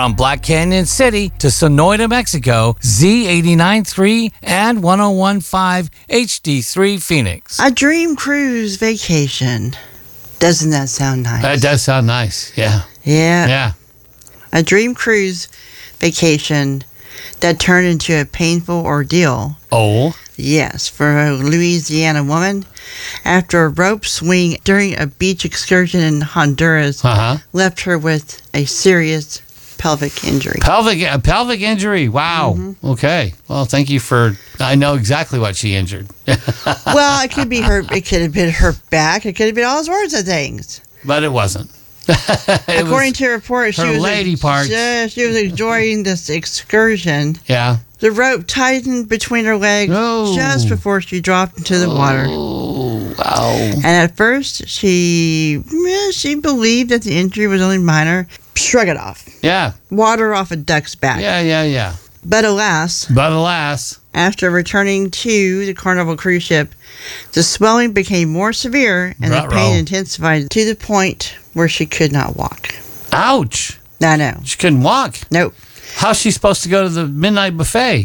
From Black Canyon City to Sonoyta, Mexico, Z89.3 and 101.5 HD3 Phoenix. A dream cruise vacation. Doesn't that sound nice? That does sound nice. Yeah. Yeah. Yeah. A dream cruise vacation that turned into a painful ordeal. Oh. Yes, for a Louisiana woman, after a rope swing during a beach excursion in Honduras left her with a serious pelvic injury. Pelvic injury. Wow. Mm-hmm. Okay. Well, thank you for. I know exactly what she injured. Well, it could be her. It could have been her back. It could have been all sorts of things. But it wasn't. According to a report, she was enjoying this excursion. Yeah. The rope tightened between her legs just before she dropped into the water. Oh, wow. And at first, she believed that the injury was only minor. Shrug it off. Yeah. Water off a duck's back. Yeah. But alas, after returning to the Carnival cruise ship, the swelling became more severe and the pain intensified to the point where she could not walk. Ouch. I know. She couldn't walk. Nope. How's she supposed to go to the midnight buffet?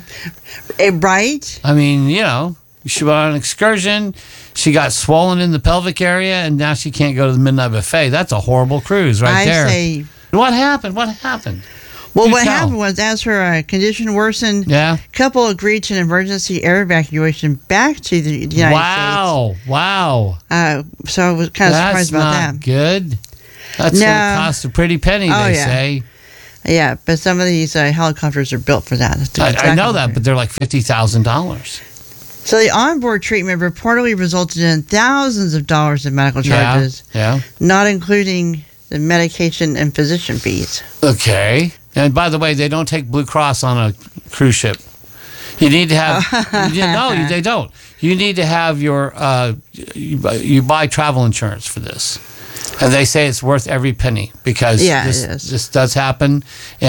Right? I mean, she went on an excursion. She got swollen in the pelvic area, and now she can't go to the midnight buffet. That's a horrible cruise there. What happened? What happened? Well, what happened was, as her condition worsened, couple agreed to an emergency air evacuation back to the United States. Wow. So I was kind of surprised about that. That's not good. That's going to cost a pretty penny, they say. Yeah, but some of these helicopters are built for that. I know that, but they're like $50,000. So the onboard treatment reportedly resulted in thousands of dollars in medical charges, not including the medication and physician fees. Okay. And by the way, they don't take Blue Cross on a cruise ship. You need to have... No, they don't. You need to have your... you buy travel insurance for this. And they say it's worth every penny because this does happen.